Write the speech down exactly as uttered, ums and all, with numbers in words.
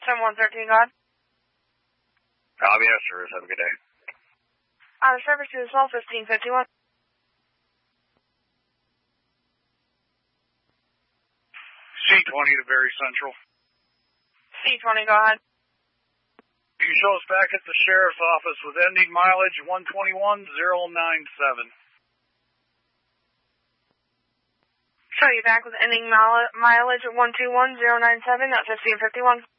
seven one one three, God. Um, yes, sir. Have a good day. Out of service to the Swell, fifteen fifty-one. C twenty to Berry Central. C twenty, go ahead. You show us back at the sheriff's office with ending mileage one twenty-one zero nine seven. Show you back with ending mileage one two one zero nine seven at fifteen fifty-one.